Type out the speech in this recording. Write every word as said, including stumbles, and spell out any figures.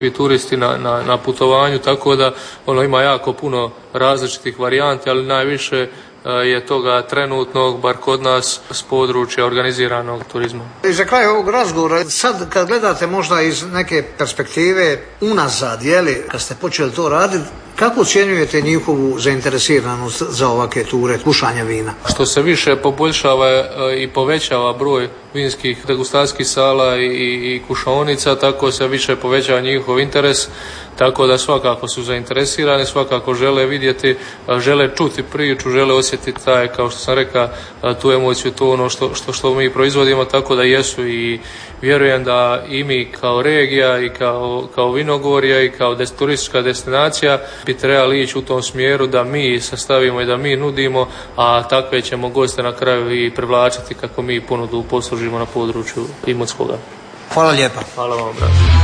i turisti na, na, na putovanju, tako da ono ima jako puno različitih varijanti, ali najviše je toga trenutnog, bar kod nas, s područja organiziranog turizma. I za kraj ovog razgovora, sad kad gledate možda iz neke perspektive unazad, jeli, kad ste počeli to raditi, kako ocjenjujete njihovu zainteresiranost za ovakve ture, kušanja vina? Što se više poboljšava i povećava broj vinskih degustacijskih sala i, i kušaonica, tako se više povećava njihov interes, tako da svakako su zainteresirani, svakako žele vidjeti, žele čuti priču, žele osjetiti taj, kao što sam rekao, tu emociju, to ono što, što, što mi proizvodimo, tako da jesu i vjerujem da i mi kao regija i kao, kao Vinogorja i kao des, turistička destinacija bi trebali ići u tom smjeru da mi sastavimo i da mi nudimo, a takve ćemo goste na kraju i privlačiti kako mi ponudu poslužimo na području Imotskoga. Hvala lijepa. Hvala vam, brate.